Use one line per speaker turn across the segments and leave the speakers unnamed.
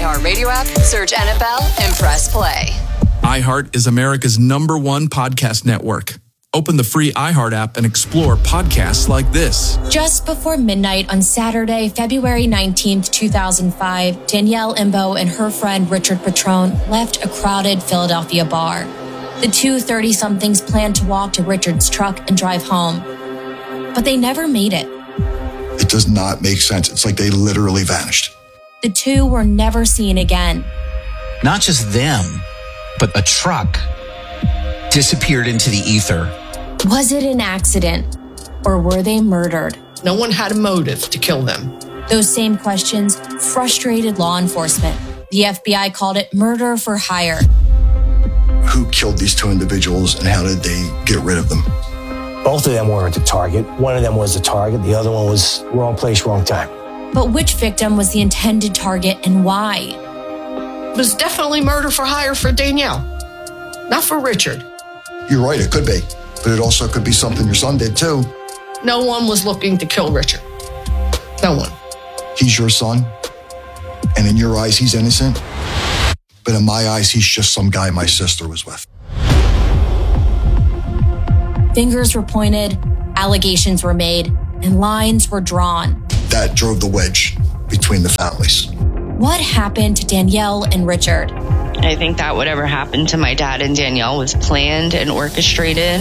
iHeartRadio app, search NFL, and press play.
iHeart is America's #1 podcast network. Open the free iHeart app and explore podcasts like this.
Just before midnight on Saturday, February 19th, 2005, Danielle Imbo and her friend Richard Petrone left a crowded Philadelphia bar. The two 30-somethings planned to walk to Richard's truck and drive home, but they never made it.
It does not make sense. It's like they literally vanished.
The two were never seen again.
Not just them, but a truck disappeared into the ether.
Was it an accident, or were they murdered?
No one had a motive to kill them.
Those same questions frustrated law enforcement. The FBI called it murder for hire.
Who killed these two individuals and how did they get rid of them?
Both of them weren't the target. One of them was the target. The other one was wrong place, wrong time.
But which victim was the intended target and why?
It was definitely murder for hire for Danielle, not for Richard.
You're right, it could be. But it also could be something your son did too.
No one was looking to kill Richard. No one.
He's your son, and in your eyes, he's innocent. But in my eyes, he's just some guy my sister was with.
Fingers were pointed, allegations were made, and lines were drawn.
That drove the wedge between the families.
What happened to Danielle and Richard?
I think that whatever happened to my dad and Danielle was planned and orchestrated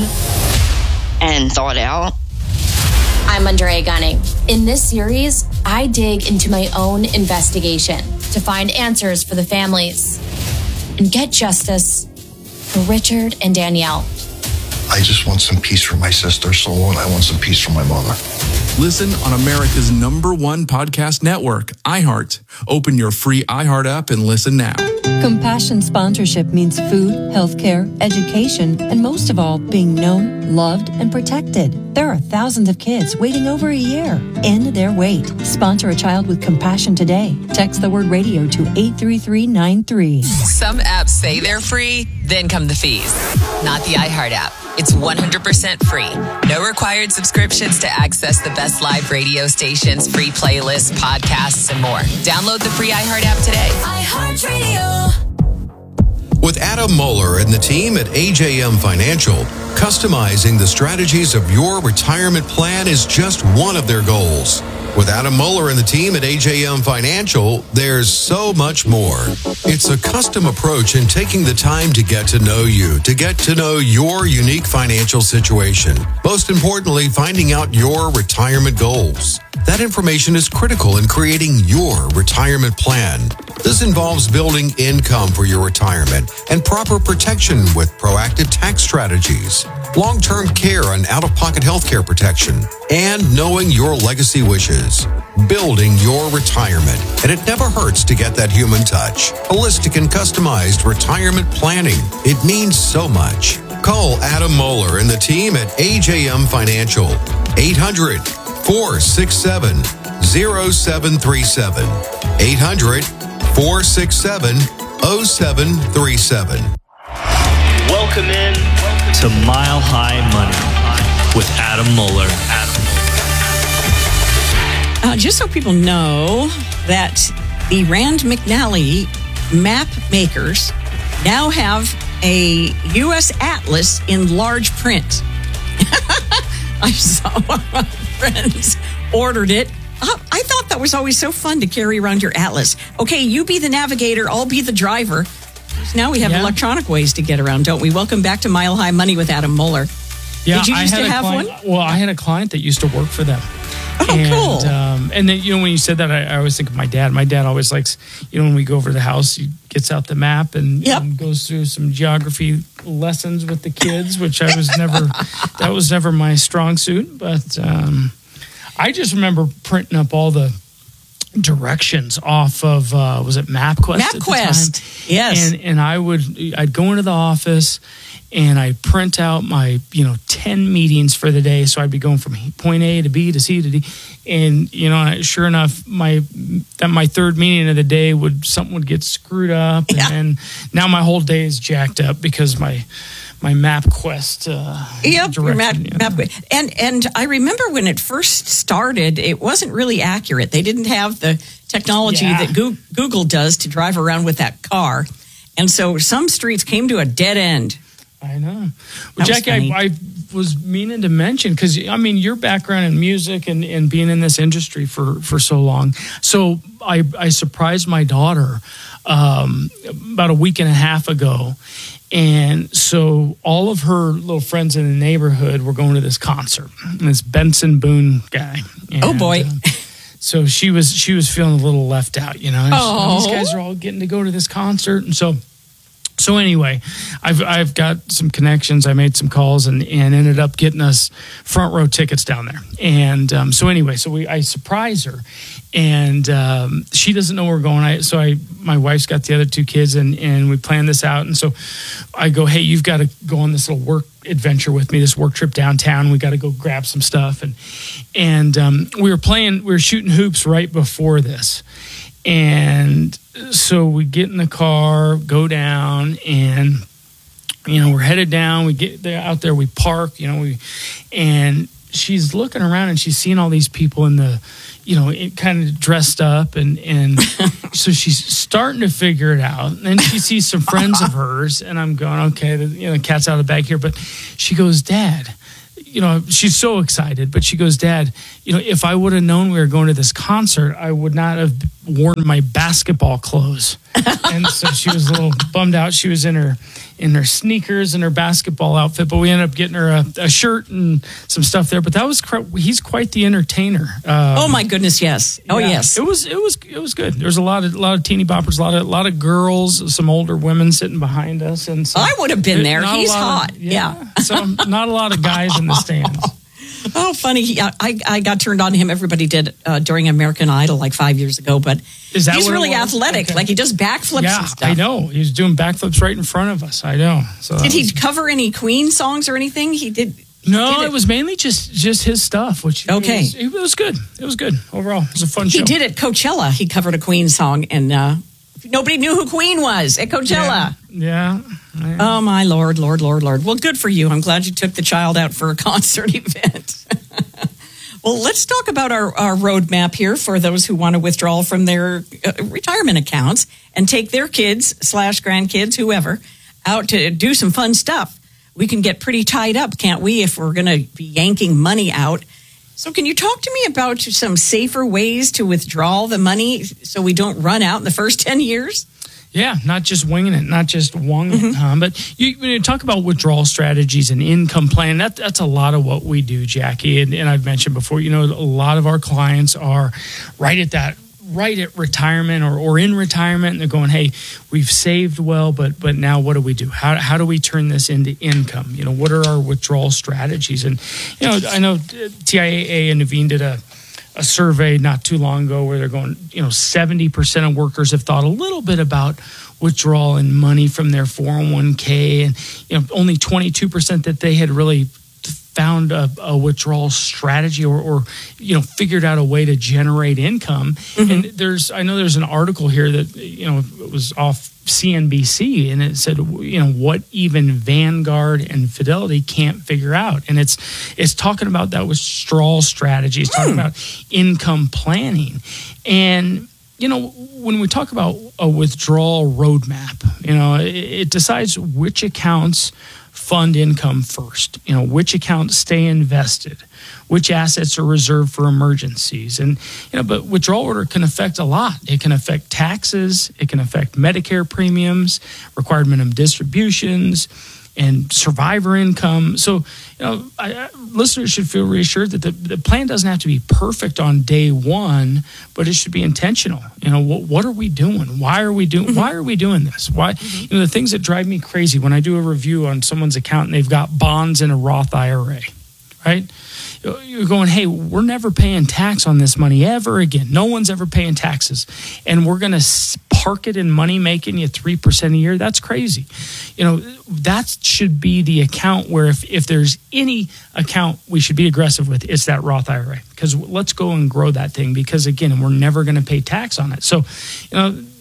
and thought out.
I'm Andrea Gunning. In this series, I dig into my own investigation to find answers for the families and get justice for Richard and Danielle.
I just want some peace for my sister, so I want some peace for my mother.
Listen on America's #1 podcast network, iHeart. Open your free iHeart app and listen now.
Compassion sponsorship means food, healthcare, education, and most of all, being known, loved, and protected. There are thousands of kids waiting over a year. End their wait. Sponsor a child with compassion today. Text the word radio to 83393.
Some apps say they're free, then come the fees. Not the iHeart app. It's 100% free. No required subscriptions to access the best live radio stations, free playlists, podcasts, and more. Download the free iHeart app today.
iHeartRadio.
With Adam Moeller and the team at AJM Financial, customizing the strategies of your retirement plan is just one of their goals. With Adam Moeller and the team at AJM Financial, there's so much more. It's a custom approach in taking the time to get to know you, to get to know your unique financial situation. Most importantly, finding out your retirement goals. That information is critical in creating your retirement plan. This involves building income for your retirement and proper protection with proactive tax strategies, long-term care and out-of-pocket health care protection, and knowing your legacy wishes. Building your retirement. And it never hurts to get that human touch. Holistic and customized retirement planning. It means so much. Call Adam Moeller and the team at AJM Financial. 800-467-0737. 800-467-0737.
Welcome in to Mile High Money with Adam Moeller.
Just so people know that the Rand McNally map makers now have a U.S. atlas in large print. I saw one of my friends ordered it. I thought that was always so fun to carry around your atlas. Okay, you be the navigator, I'll be the driver. Now we have electronic ways to get around, don't we? Welcome back to Mile High Money with Adam Moeller.
Yeah,
Did you used to have one?
Well, I had a client that used to work for them.
Oh, cool.
And then, when you said that, I always think of my dad. My dad always likes, when we go over to the house, he gets out the map and goes through some geography lessons with the kids, which that was never my strong suit. But I just remember printing up all the directions off of, was it MapQuest?
MapQuest, yes.
And I'd go into the office and I'd print out my, 10 meetings for the day. So I'd be going from point A to B to C to D. And, sure enough, my third meeting of the day something would get screwed up. Yeah. And then now my whole day is jacked up because my MapQuest direction.
MapQuest. And I remember when it first started, it wasn't really accurate. They didn't have the technology that Google does to drive around with that car. And so some streets came to a dead end.
I know. Well, Jackie, I was meaning to mention, because, I mean, your background in music and being in this industry for so long. So I surprised my daughter about a week and a half ago. And so all of her little friends in the neighborhood were going to this concert. This Benson Boone guy. And,
oh, boy.
So she was feeling a little left out, you know. These guys are all getting to go to this concert. And so anyway, I've got some connections. I made some calls and ended up getting us front row tickets down there. And so I surprise her, and she doesn't know we're going. My wife's got the other two kids, and we planned this out. And so I go, hey, you've got to go on this little work adventure with me, this work trip downtown. We got to go grab some stuff, and we were shooting hoops right before this. And so we get in the car, go down, and, you know, we're headed down. We get out there, we park, you know, and she's looking around and she's seeing all these people in the, you know, kind of dressed up. And so she's starting to figure it out. And then she sees some friends of hers, and I'm going, okay, the cat's out of the bag here. But she goes, Dad, you know, she's so excited, but she goes, Dad, you know, if I would have known we were going to this concert, I would not have worn my basketball clothes. And so she was a little bummed out. She was in her sneakers and her basketball outfit, but we ended up getting her a shirt and some stuff there. But he's quite the entertainer.
Oh my goodness, yes. Oh yes,
it was good. There's a lot of teeny boppers, a lot of girls, some older women sitting behind us, and so
I would have been there. He's hot.
So not a lot of guys in the stands.
Oh, funny. I got turned on to him. Everybody did during American Idol like 5 years ago, but he's really athletic. Okay. Like he does backflips and stuff.
I know. He was doing backflips right in front of us. I know. So
did he cover any Queen songs or anything? He did.
No, it was mainly just his stuff, which
okay.
It was good. It was good overall. It was a fun show.
He did at Coachella. He covered a Queen song, and nobody knew who Queen was at Coachella.
Yeah.
Oh, my Lord. Well, good for you. I'm glad you took the child out for a concert event. Well, let's talk about our roadmap here for those who want to withdraw from their retirement accounts and take their kids / grandkids, whoever, out to do some fun stuff. We can get pretty tied up, can't we, if we're going to be yanking money out? So can you talk to me about some safer ways to withdraw the money so we don't run out in the first 10 years?
Yeah, not just winging it, not just wonging it. But when you talk about withdrawal strategies and income plan, that's a lot of what we do, Jackie. And I've mentioned before, you know, a lot of our clients are right at retirement or in retirement, and they're going, hey, we've saved well, but now what do we do? How do we turn this into income? You know, what are our withdrawal strategies? And, you know, I know TIAA and Naveen did a survey not too long ago where they're going, you know, 70% of workers have thought a little bit about withdrawing money from their 401k, and, you know, only 22% that they had really found a withdrawal strategy or you know, figured out a way to generate income. And I know there's an article here that, you know, it was off CNBC, and it said, you know, what even Vanguard and Fidelity can't figure out. And it's talking about that withdrawal strategy. It's talking about income planning. And, you know, when we talk about a withdrawal roadmap, you know, it decides which accounts fund income first, you know, which accounts stay invested, which assets are reserved for emergencies. And, you know, but withdrawal order can affect a lot. It can affect taxes, it can affect Medicare premiums, required minimum distributions, and survivor income. So, you know, listeners should feel reassured that the plan doesn't have to be perfect on day one, but it should be intentional. You know, what are we doing? Why are we doing this? Why? You know, the things that drive me crazy when I do a review on someone's account and they've got bonds in a Roth IRA, right? You're going, hey, we're never paying tax on this money ever again. No one's ever paying taxes. And we're going to park it in money making you 3% a year. That's crazy. You know, that should be the account where if there's any account we should be aggressive with, it's that Roth IRA. Because let's go and grow that thing, because, again, we're never going to pay tax on it. So, you know,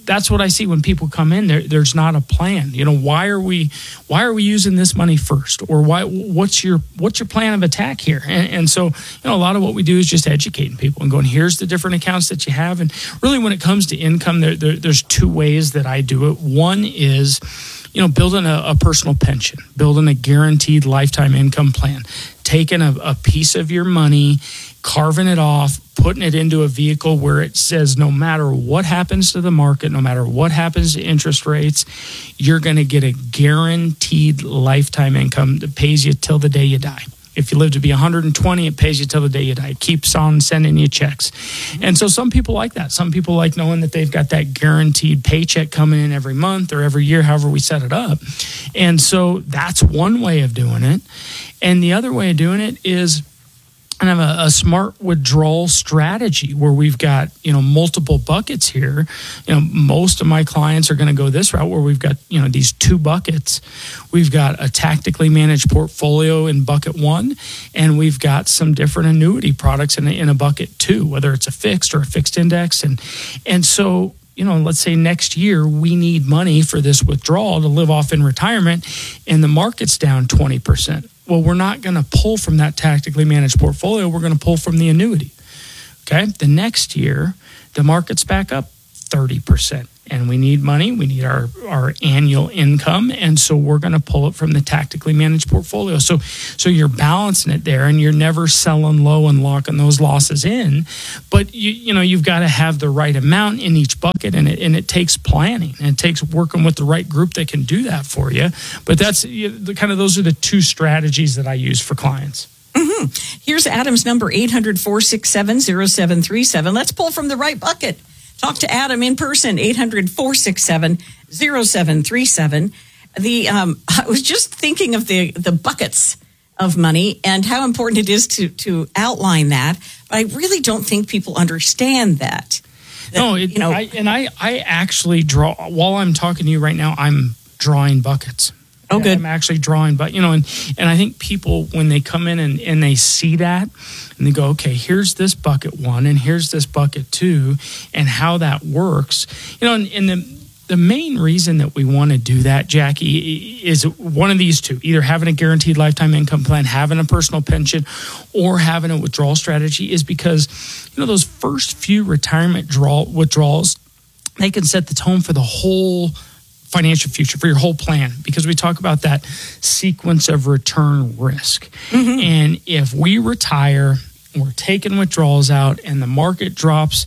that's what I see when people come in. There's not a plan. Why are we using this money first, or what's your plan of attack here? And so a lot of what we do is just educating people and going, here's the different accounts that you have. And really, when it comes to income, there's two ways that I do it. One is building a personal pension, building a guaranteed lifetime income plan, taking a piece of your money, carving it off, putting it into a vehicle where it says no matter what happens to the market, no matter what happens to interest rates, you're going to get a guaranteed lifetime income that pays you till the day you die. If you live to be 120, it pays you till the day you die. It keeps on sending you checks. And so some people like that. Some people like knowing that they've got that guaranteed paycheck coming in every month or every year, however we set it up. And so that's one way of doing it. And the other way of doing it is kind of a smart withdrawal strategy where we've got, multiple buckets here. Most of my clients are going to go this route where we've got, these two buckets. We've got a tactically managed portfolio in bucket one, and we've got some different annuity products in a bucket two, whether it's a fixed or a fixed index. And so, let's say next year we need money for this withdrawal to live off in retirement, and the market's down 20%. Well, we're not going to pull from that tactically managed portfolio. We're going to pull from the annuity. Okay. The next year, the market's back up 30%. And we need money. We need our annual income. And so we're going to pull it from the tactically managed portfolio. So you're balancing it there, and you're never selling low and locking those losses in. But you've got to have the right amount in each bucket, and it takes planning, and it takes working with the right group that can do that for you. But that's those are the two strategies that I use for clients.
Mm-hmm. Here's Adam's number, 800-467-0737. Let's pull from the right bucket. Talk to Adam in person, 800-467-0737. I was just thinking of the buckets of money and how important it is to outline that. But I really don't think people understand that. I actually draw, while I'm talking to you right now, I'm drawing buckets.
Oh, good. I'm actually drawing, but and I think people, when they come in and they see that, and they go, okay, here's this bucket one, and here's this bucket two, and how that works, and the main reason that we want to do that, Jackie, is one of these two: either having a guaranteed lifetime income plan, having a personal pension, or having a withdrawal strategy, is because those first few retirement withdrawals, they can set the tone for the whole financial future, for your whole plan, because we talk about that sequence of return risk. Mm-hmm. And if we retire, we're taking withdrawals out, and the market drops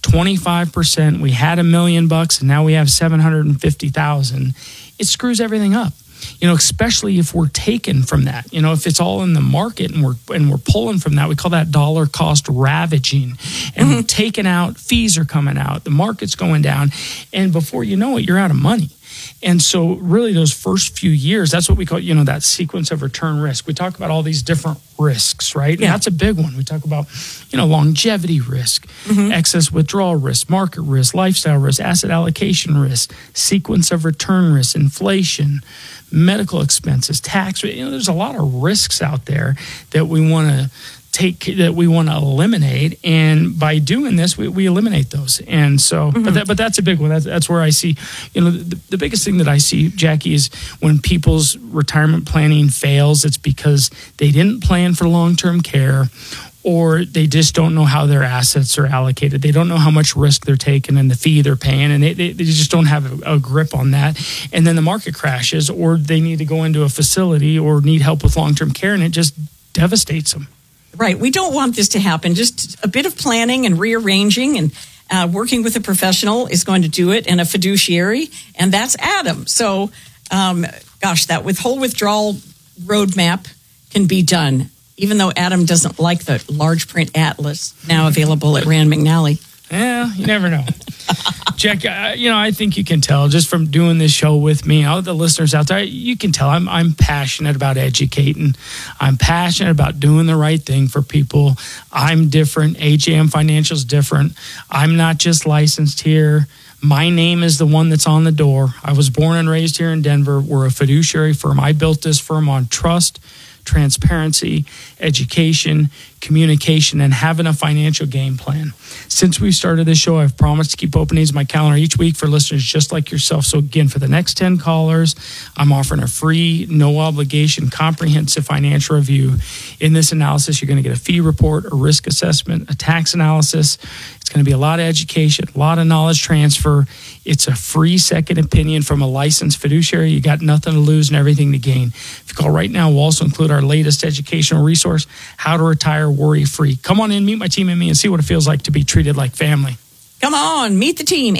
25%, we had $1 million and now we have 750,000, it screws everything up. Especially if we're taken from that. If it's all in the market and we're pulling from that, we call that dollar cost ravaging. And we're taking out, fees are coming out, the market's going down, and before you know it, you're out of money. And so really those first few years, that's what we call, that sequence of return risk. We talk about all these different risks, right? Yeah. And that's a big one. We talk about, longevity risk, excess withdrawal risk, market risk, lifestyle risk, asset allocation risk, sequence of return risk, inflation, medical expenses, tax. There's a lot of risks out there that we want to eliminate, and by doing this we eliminate those. And so but that's a big one. That's where I see the biggest thing that I see, Jackie, is when people's retirement planning fails, it's because they didn't plan for long-term care, or they just don't know how their assets are allocated. They don't know how much risk they're taking and the fee they're paying, and they just don't have a grip on that. And then the market crashes, or they need to go into a facility or need help with long-term care, and it just devastates them.
Right. We don't want this to happen. Just a bit of planning and rearranging, and working with a professional is going to do it, and a fiduciary, and that's Adam. So, that whole withdrawal roadmap can be done, even though Adam doesn't like the large print atlas now available at Rand McNally.
Yeah, you never know. Jack, I think you can tell just from doing this show with me, all the listeners out there, you can tell I'm passionate about educating. I'm passionate about doing the right thing for people. I'm different. AJM Financial's different. I'm not just licensed here. My name is the one that's on the door. I was born and raised here in Denver. We're a fiduciary firm. I built this firm on trust, transparency, education, communication, and having a financial game plan. Since we started this show, I've promised to keep openings in my calendar each week for listeners just like yourself. So again, for the next 10 callers, I'm offering a free, no obligation, comprehensive financial review. In this analysis, you're going to get a fee report, a risk assessment, a tax analysis. It's going to be a lot of education, a lot of knowledge transfer. It's a free second opinion from a licensed fiduciary. You got nothing to lose and everything to gain. If you call right now, we'll also include our latest educational resource, How to Retire Worry-Free. Come on in, meet my team and me, and see what it feels like to be treated like family.
Come on, meet the team.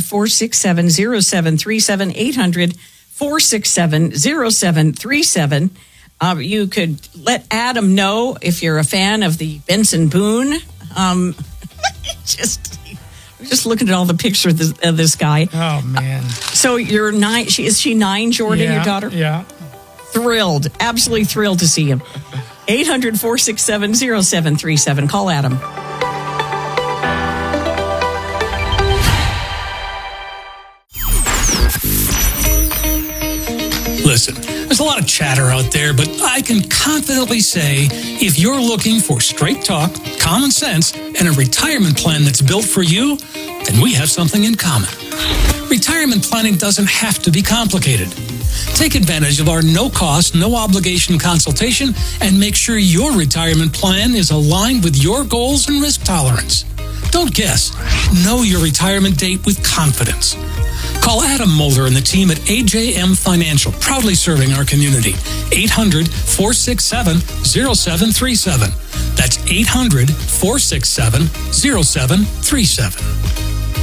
800-467-0737, 800-467-0737. You could let Adam know if you're a fan of the Benson Boone. Just looking at all the pictures of this guy.
Oh, man.
So you're 9. Is she 9, Jordan, your daughter?
Yeah.
Thrilled. Absolutely thrilled to see him. 800-467-0737. Call Adam.
Listen, there's a lot of chatter out there, but I can confidently say if you're looking for straight talk, common sense, and a retirement plan that's built for you, then we have something in common. Retirement planning doesn't have to be complicated. Take advantage of our no-cost, no-obligation consultation and make sure your retirement plan is aligned with your goals and risk tolerance. Don't guess. Know your retirement date with confidence. Call Adam Moeller and the team at AJM Financial, proudly serving our community. 800-467-0737. That's 800-467-0737.